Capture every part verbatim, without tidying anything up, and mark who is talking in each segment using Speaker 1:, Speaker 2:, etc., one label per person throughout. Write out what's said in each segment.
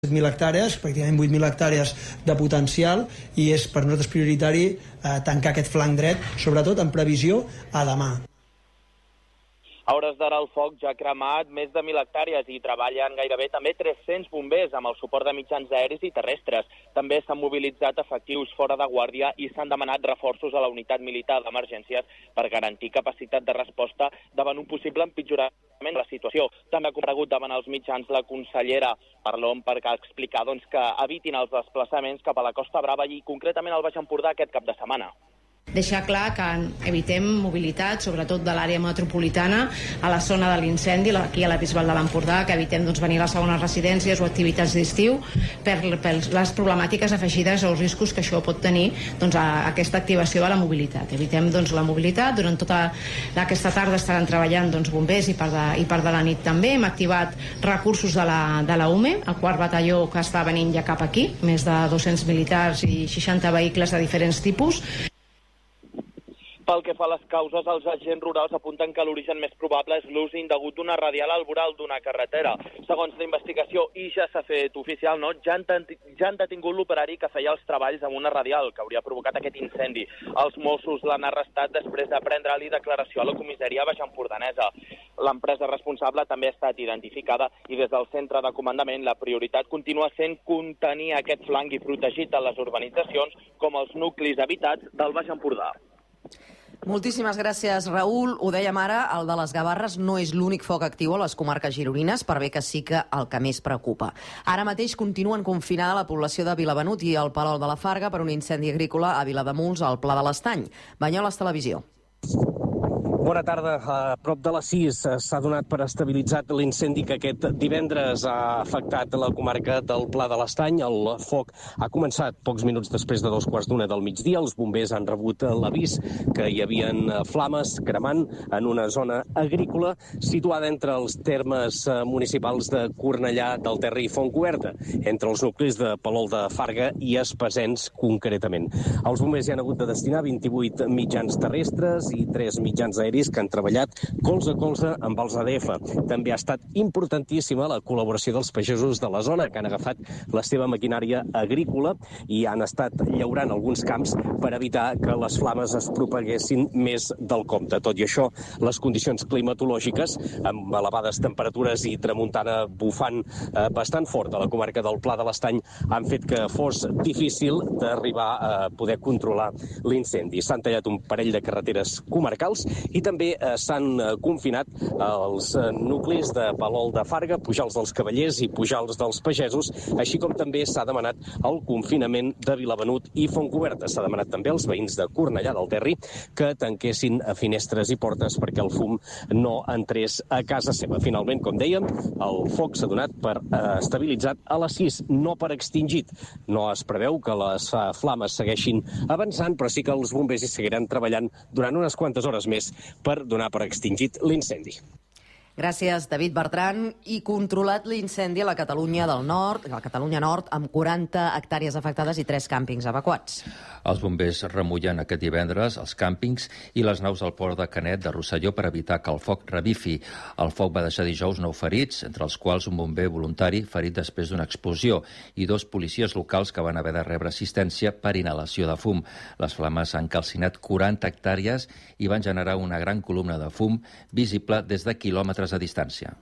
Speaker 1: set mil hectàrees, pràcticament vuit mil hectàrees de potencial, i és per nosaltres prioritari eh, tancar aquest flanc dret, sobretot en previsió a demà.
Speaker 2: A hores d'ara el foc ja ha cremat més de mil hectàrees i treballen gairebé també tres-cents bombers amb el suport de mitjans aeris i terrestres. També s'han mobilitzat efectius fora de guàrdia i s'han demanat reforços a la unitat militar d'emergències per garantir capacitat de resposta davant un possible empitjorament de la situació. També ha comparegut davant els mitjans la consellera Parlon per explicar doncs, que evitin els desplaçaments cap a la Costa Brava i concretament al Baix Empordà aquest cap de setmana.
Speaker 3: Deixar clar que evitem mobilitat, sobretot de l'àrea metropolitana, a la zona de l'incendi, aquí a la Bisbal de l'Empordà, que evitem doncs, venir a les segones residències o activitats d'estiu per, per les problemàtiques afegides o els riscos que això pot tenir doncs, a aquesta activació de la mobilitat. Evitem doncs, la mobilitat. Durant tota aquesta tarda estaran treballant doncs, bombers i part, de, i part de la nit també. Hem activat recursos de la, de la U M E, el quart batalló que està venint ja cap aquí, més de dos-cents militars i seixanta vehicles de diferents tipus.
Speaker 2: Pel que fa a les causes, els agents rurals apunten que l'origen més probable és l'ús indegut d'una radial al voral d'una carretera. Segons la investigació, i ja s'ha fet oficial, no? ja, han ja han detingut l'operari que feia els treballs amb una radial que hauria provocat aquest incendi. Els Mossos l'han arrestat després de prendre-li declaració a la comissaria baixempordanesa. L'empresa responsable també ha estat identificada i des del centre de comandament la prioritat continua sent contenir aquest flanc i protegir tant les urbanitzacions com els nuclis habitats del Baix Empordà.
Speaker 4: Moltíssimes gràcies, Raül. Ho dèiem ara, el de les Gavarres no és l'únic foc actiu a les comarques gironines, per bé que sí que el que més preocupa. Ara mateix continuen confinada la població de Vilabenut i el Palol de la Farga per un incendi agrícola a Vilademuls, al Pla de l'Estany. Banyoles Televisió.
Speaker 5: Bona tarda. A prop de les sis s'ha donat per estabilitzat l'incendi que aquest divendres ha afectat la comarca del Pla de l'Estany. El foc ha començat pocs minuts després de dos quarts d'una del migdia. Els bombers han rebut l'avís que hi havia flames cremant en una zona agrícola situada entre els termes municipals de Cornellà del Terri i Fontcoberta, entre els nuclis de Palol de Farga i Espasens concretament. Els bombers hi han hagut de destinar vint-i-vuit mitjans terrestres i tres mitjans aeris que han treballat colze a colze amb els A D F. També ha estat importantíssima la col·laboració dels pagesos de la zona, que han agafat la seva maquinària agrícola i han estat llaurant alguns camps per evitar que les flames es propaguessin més del compte. Tot i això, les condicions climatològiques, amb elevades temperatures i tramuntana bufant eh, bastant fort a la comarca del Pla de l'Estany, han fet que fos difícil d'arribar a poder controlar l'incendi. S'han tallat un parell de carreteres comarcals i també eh, s'han eh, confinat els eh, nuclis de Palol de Farga, Pujals dels Cavallers i Pujals dels Pagesos, així com també s'ha demanat el confinament de Vilabenut i Fontcoberta. S'ha demanat també als veïns de Cornellà del Terri que tanquessin finestres i portes perquè el fum no entrés a casa seva. Finalment, com dèiem, el foc s'ha donat per eh, estabilitzat a les sis, no per extingit. No es preveu que les eh, flames segueixin avançant, però sí que els bombers hi seguiran treballant durant unes quantes hores més per donar per extingit l'incendi.
Speaker 4: Gràcies, David Bertran. I controlat l'incendi a la Catalunya del Nord, a la Catalunya Nord, amb quaranta hectàrees afectades i tres càmpings evacuats.
Speaker 6: Els bombers remullen aquest divendres els càmpings i les naus al port de Canet de Rosselló per evitar que el foc revifi. El foc va deixar dijous nou ferits, entre els quals un bomber voluntari ferit després d'una explosió i dos policies locals que van haver de rebre assistència per inhalació de fum. Les flames han calcinat quaranta hectàrees i van generar una gran columna de fum visible des de quilòmetres a distància.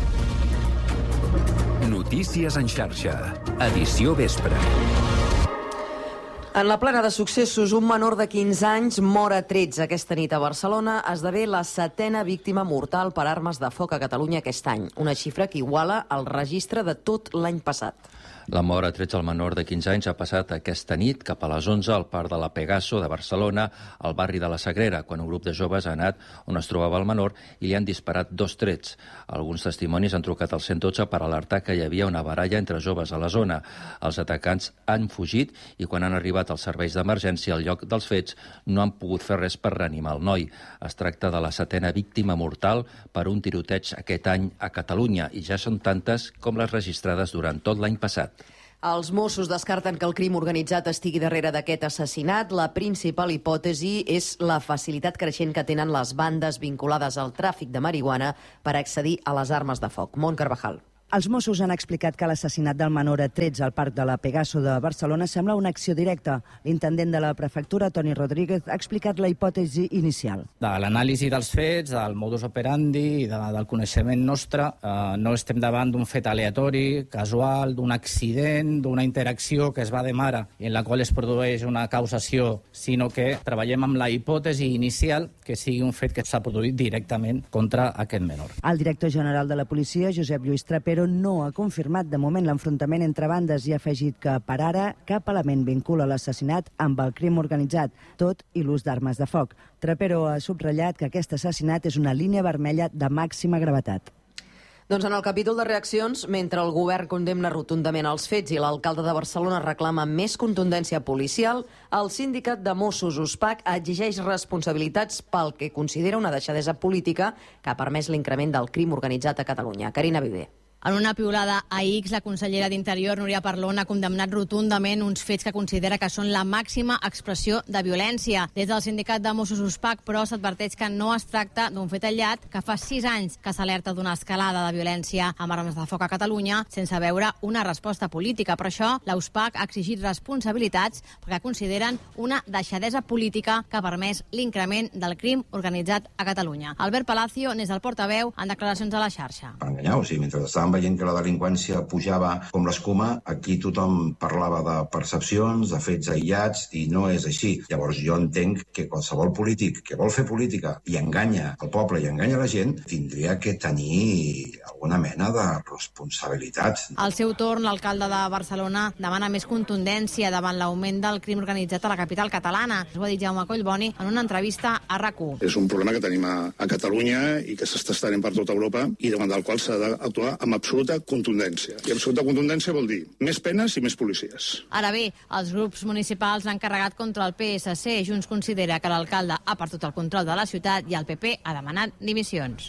Speaker 7: Notícies en xarxa. Edició vespre.
Speaker 4: En la plana de successos, un menor de quinze anys mor a trets aquesta nit a Barcelona. Esdevé la setena víctima mortal per armes de foc a Catalunya aquest any, una xifra que iguala el registre de tot l'any passat.
Speaker 6: La mort a trets al menor de quinze anys ha passat aquesta nit cap a les onze al parc de la Pegaso de Barcelona, al barri de la Sagrera, quan un grup de joves ha anat on es trobava el menor i li han disparat dos trets. Alguns testimonis han trucat al cent dotze per alertar que hi havia una baralla entre joves a la zona. Els atacants han fugit i quan han arribat els serveis d'emergència al lloc dels fets no han pogut fer res per reanimar el noi. Es tracta de la setena víctima mortal per un tiroteig aquest any a Catalunya i ja són tantes com les registrades durant tot l'any passat.
Speaker 4: Els Mossos descarten que el crim organitzat estigui darrere d'aquest assassinat. La principal hipòtesi és la facilitat creixent que tenen les bandes vinculades al tràfic de marihuana per accedir a les armes de foc. Mont Carvajal.
Speaker 8: Els Mossos han explicat que l'assassinat del menor a trets al Parc de la Pegaso de Barcelona sembla una acció directa. L'intendent de la prefectura, Toni Rodríguez, ha explicat la hipòtesi inicial.
Speaker 9: De l'anàlisi dels fets, del modus operandi i de, del coneixement nostre, eh, no estem davant d'un fet aleatori, casual, d'un accident, d'una interacció que es va de mare i en la qual es produeix una causació, sinó que treballem amb la hipòtesi inicial que sigui un fet que s'ha produït directament contra aquest menor.
Speaker 8: El director general de la policia, Josep Lluís Trapero, no ha confirmat de moment l'enfrontament entre bandes i ha afegit que, per ara, cap element vincula l'assassinat amb el crim organitzat, tot i l'ús d'armes de foc. Trapero ha subratllat que aquest assassinat és una línia vermella de màxima gravetat.
Speaker 4: Doncs en el capítol de reaccions, mentre el govern condemna rotundament els fets i l'alcalde de Barcelona reclama més contundència policial, el sindicat de Mossos USPAC exigeix responsabilitats pel que considera una deixadesa política que ha permès l'increment del crim organitzat a Catalunya. Carina Viver.
Speaker 10: En una piulada a X, la consellera d'Interior, Núria Parlon, ha condemnat rotundament uns fets que considera que són la màxima expressió de violència. Des del sindicat de Mossos USPAC, però, s'adverteix que no es tracta d'un fet aïllat, que fa sis anys que s'alerta d'una escalada de violència amb armes de foc a Catalunya sense veure una resposta política. Per això, la USPAC ha exigit responsabilitats perquè consideren una deixadesa política que ha permès l'increment del crim organitzat a Catalunya. Albert Palacio n'és el portaveu en declaracions a la xarxa.
Speaker 11: Per enganyar, o sigui, mentre estàvem veient que la delinqüència pujava com l'escuma, aquí tothom parlava de percepcions, de fets aïllats, i no és així. Llavors jo entenc que qualsevol polític que vol fer política i enganya el poble i enganya la gent, tindria que tenir alguna mena de responsabilitat.
Speaker 10: Al seu torn, l'alcalde de Barcelona demana més contundència davant l'augment del crim organitzat a la capital catalana. Ho ha dit Jaume Collboni en una entrevista a RAC u.
Speaker 12: És un problema que tenim a, a Catalunya i que s'està estenent per tota Europa i davant del qual s'ha d'actuar amb absoluta contundència. I absoluta contundència vol dir més penes i més policies.
Speaker 10: Ara bé, els grups municipals han carregat contra el P S C. Junts considera que l'alcalde ha perdut el control de la ciutat i el P P ha demanat dimissions.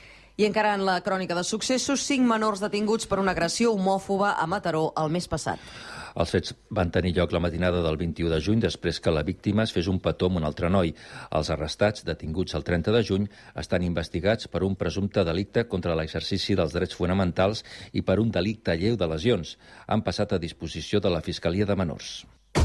Speaker 4: I encara en la crònica de successos, cinc menors detinguts per una agressió homòfoba a Mataró el mes passat.
Speaker 6: Els fets van tenir lloc la matinada del vint-i-u de juny després que la víctima es fes un petó amb un altre noi. Els arrestats, detinguts el trenta de juny, estan investigats per un presumpte delicte contra l'exercici dels drets fonamentals i per un delicte lleu de lesions. Han passat a disposició de la Fiscalia de Menors.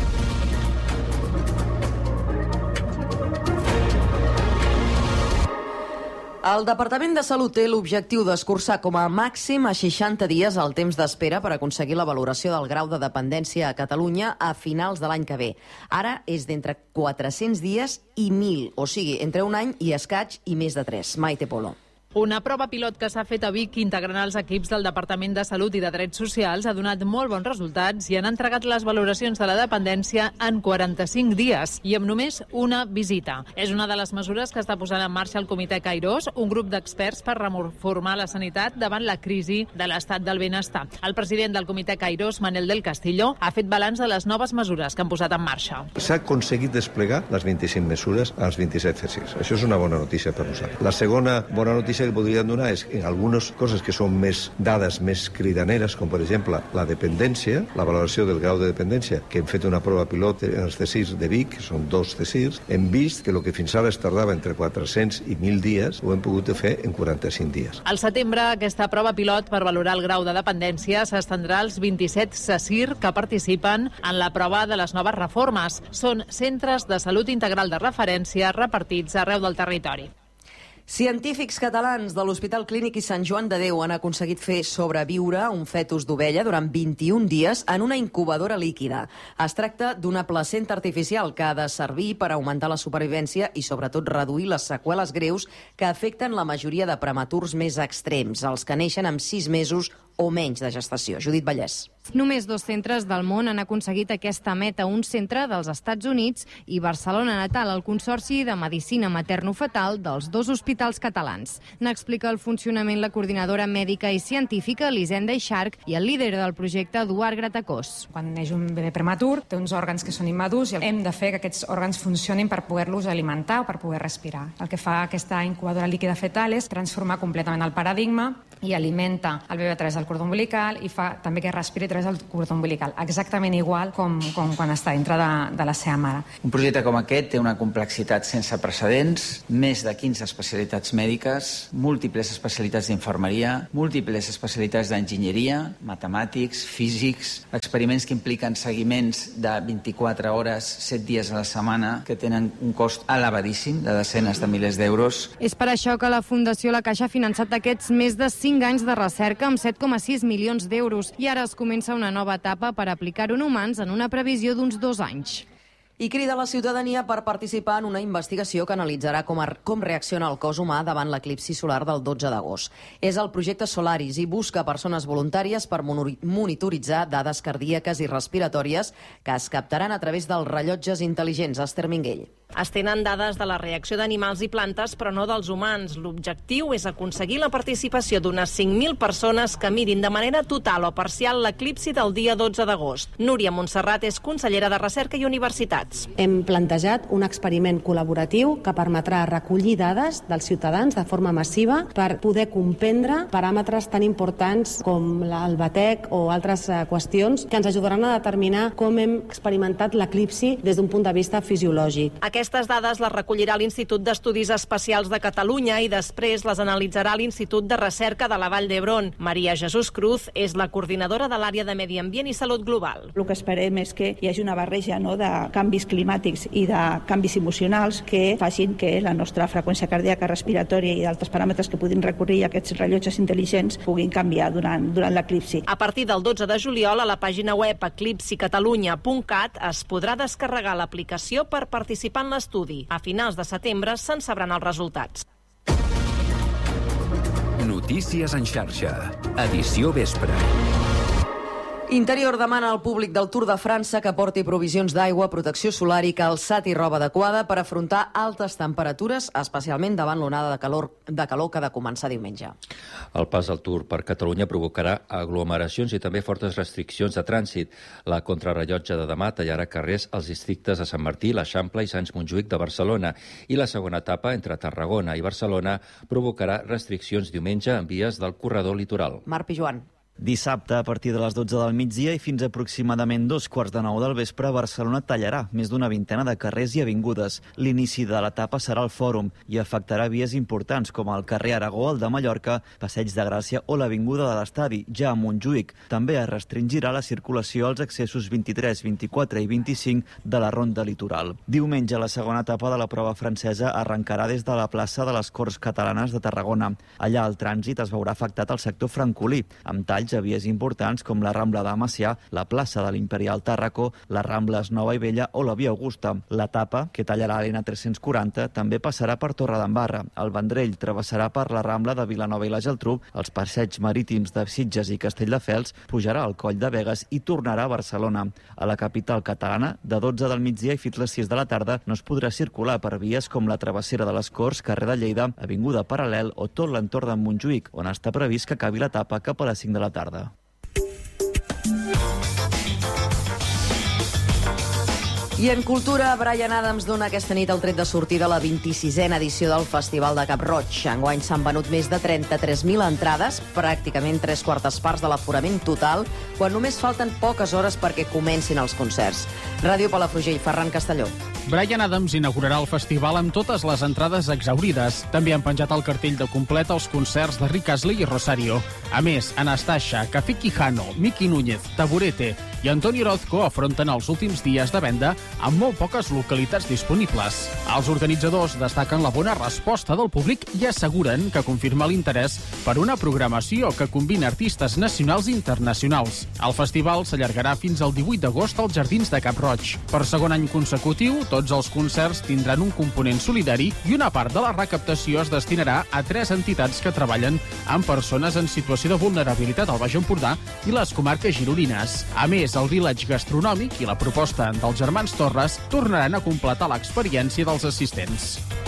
Speaker 4: El Departament de Salut té l'objectiu d'escurçar com a màxim a seixanta dies el temps d'espera per aconseguir la valoració del grau de dependència a Catalunya a finals de l'any que ve. Ara és d'entre quatre-cents dies i mil, o sigui, entre un any i escaig i més de tres. Maite Polo.
Speaker 13: Una prova pilot que s'ha fet a Vic integrant els equips del Departament de Salut i de Drets Socials ha donat molt bons resultats i han entregat les valoracions de la dependència en quaranta-cinc dies i amb només una visita. És una de les mesures que està posant en marxa el Comitè Kairos, un grup d'experts per reformar la sanitat davant la crisi de l'estat del benestar. El president del Comitè Kairos, Manel del Castillo, ha fet balanç de les noves mesures que han posat en marxa.
Speaker 14: S'ha aconseguit desplegar les vint-i-cinc mesures als vint-i-set C S I S. Això és una bona notícia per nosaltres. La segona bona notícia que podríem donar és que en algunes coses que són més dades, més cridaneres, com per exemple la dependència, la valoració del grau de dependència, que hem fet una prova pilot en els C S I S de Vic, que són dos C S I S, hem vist que el que fins ara es tardava entre quatre-cents i mil dies ho hem pogut fer en quaranta-cinc dies.
Speaker 13: Al setembre, aquesta prova pilot per valorar el grau de dependència s'estendrà als vint-i-set C S I R que participen en la prova de les noves reformes. Són centres de salut integral de referència repartits arreu del territori.
Speaker 4: Científics catalans de l'Hospital Clínic i Sant Joan de Déu han aconseguit fer sobreviure un fetus d'ovella durant vint-i-un dies en una incubadora líquida. Es tracta d'una placenta artificial que ha de servir per augmentar la supervivència i, sobretot, reduir les seqüeles greus que afecten la majoria de prematurs més extrems, els que neixen amb sis mesos o menys de gestació. Judit Vallès.
Speaker 15: Només dos centres del món han aconseguit aquesta meta, un centre dels Estats Units i Barcelona Natal, el Consorci de Medicina Materno-Fetal dels dos hospitals catalans. N'explica el funcionament la coordinadora mèdica i científica Elisenda Ixarc i el líder del projecte Eduard Gratacós.
Speaker 16: Quan neix un bebè prematur, té uns òrgans que són immadurs i hem de fer que aquests òrgans funcionin per poder-los alimentar o per poder respirar. El que fa aquesta incubadora líquida fetal és transformar completament el paradigma i alimenta el bebè a través de del cordó umbilical i fa també que respiri a través del cordó umbilical, exactament igual com, com quan està dintre de, de la seva mare.
Speaker 17: Un projecte com aquest té una complexitat sense precedents, més de quinze especialitats mèdiques, múltiples especialitats d'infermeria, múltiples especialitats d'enginyeria, matemàtics, físics, experiments que impliquen seguiments de vint-i-quatre hores, set dies a la setmana, que tenen un cost elevadíssim de desenes de milers d'euros.
Speaker 15: És per això que la Fundació La Caixa ha finançat aquests més de cinc anys de recerca amb set coma sis milions d'euros i ara es comença una nova etapa per aplicar-ho en humans en una previsió d'uns dos anys.
Speaker 4: I crida a la ciutadania per participar en una investigació que analitzarà com, a, com reacciona el cos humà davant l'eclipsi solar del dotze d'agost. És el projecte Solaris i busca persones voluntàries per monitoritzar dades cardíaques i respiratòries que es captaran a través dels rellotges intel·ligents. Esther Minguell.
Speaker 18: Es tenen dades de la reacció d'animals i plantes, però no dels humans. L'objectiu és aconseguir la participació d'unes cinc mil persones que mirin de manera total o parcial l'eclipsi del dia dotze d'agost. Núria Montserrat és consellera de Recerca i Universitats.
Speaker 19: Hem plantejat un experiment col·laboratiu que permetrà recollir dades dels ciutadans de forma massiva per poder comprendre paràmetres tan importants com el batec o altres qüestions que ens ajudaran a determinar com hem experimentat l'eclipsi des d'un punt de vista fisiològic.
Speaker 18: Aquestes dades les recollirà l'Institut d'Estudis Espacials de Catalunya i després les analitzarà l'Institut de Recerca de la Vall d'Hebron. Maria Jesús Cruz és la coordinadora de l'àrea de Medi Ambient i Salut Global.
Speaker 20: El que esperem és que hi hagi una barreja no, de canvis climàtics i de canvis emocionals que facin que la nostra freqüència cardíaca, respiratòria i d'altres paràmetres que puguin recorrir a aquests rellotges intel·ligents puguin canviar durant, durant l'eclipsi.
Speaker 18: A partir del dotze de juliol, a la pàgina web eclipsi catalunya punt cat es podrà descarregar l'aplicació per participar en l'estudi. A finals de setembre se'n sabran els resultats.
Speaker 7: Notícies en xarxa. Edició vespre.
Speaker 4: Interior demana al públic del Tour de França que porti provisions d'aigua, protecció solar i calçat i roba adequada per afrontar altes temperatures, especialment davant l'onada de calor, de calor que ha de començar diumenge.
Speaker 6: El pas del Tour per Catalunya provocarà aglomeracions i també fortes restriccions de trànsit. La contrarrellotge de demà tallarà carrers als districtes de Sant Martí, l'Eixample i Sants Montjuïc de Barcelona i la segona etapa entre Tarragona i Barcelona provocarà restriccions diumenge en vies del corredor litoral.
Speaker 4: Marc Pijuan.
Speaker 21: Dissabte, a partir de les dotze del migdia i fins a aproximadament dos quarts de nou del vespre, Barcelona tallarà més d'una vintena de carrers i avingudes. L'inici de l'etapa serà al Fòrum i afectarà vies importants com el carrer Aragó, el de Mallorca, Passeig de Gràcia o l'Avinguda de l'Estadi, ja a Montjuïc. També es restringirà la circulació als accessos vint-i-tres, vint-i-quatre i vint-i-cinc de la Ronda Litoral. Diumenge, la segona etapa de la prova francesa arrencarà des de la plaça de les Corts Catalanes de Tarragona. Allà el trànsit es veurà afectat al sector francolí, amb talls a vies importants com la Rambla de Macià, la plaça de l'Imperial Tàrraco, les Rambles Nova i Vella o la Via Augusta. L'etapa, que tallarà l'N tres-cents quaranta, també passarà per Torredembarra. El Vendrell travessarà per la Rambla de Vilanova i la Geltrú, els passeigs marítims de Sitges i Castelldefels, pujarà al Coll de Begues i tornarà a Barcelona. A la capital catalana, de dotze del migdia i fins les sis de la tarda, no es podrà circular per vies com la Travessera de les Corts, carrer de Lleida, Avinguda Paral·lel o tot l'entorn de Montjuïc, on està previst que acabi l'etapa cap a les cinc de la tarda.
Speaker 4: I en cultura, Bryan Adams dona aquesta nit el tret de sortida a la vint-i-sisena edició del Festival de Cap-roig. Enguany s'han venut més de trenta-tres mil entrades, pràcticament tres quartes parts de l'aforament total, quan només falten poques hores perquè comencin els concerts. Ràdio Palafrugell, Ferran Castelló.
Speaker 22: Bryan Adams inaugurarà el festival amb totes les entrades exaurides. També han penjat el cartell de complet els concerts de Rick Astley i Rosario. A més, Anastasia, Café Quijano, Miki Núñez, Taburete i Antoni Orozco afronten els últims dies de venda amb molt poques localitats disponibles. Els organitzadors destaquen la bona resposta del públic i asseguren que confirma l'interès per una programació que combina artistes nacionals i internacionals. El festival s'allargarà fins al divuit d'agost als Jardins de Cap-roig. Per segon any consecutiu, tots els concerts tindran un component solidari i una part de la recaptació es destinarà a tres entitats que treballen amb persones en situació de vulnerabilitat al Baix Empordà i les comarques gironines. A més, el village gastronòmic i la proposta dels germans Torres tornaran a completar l'experiència dels assistents.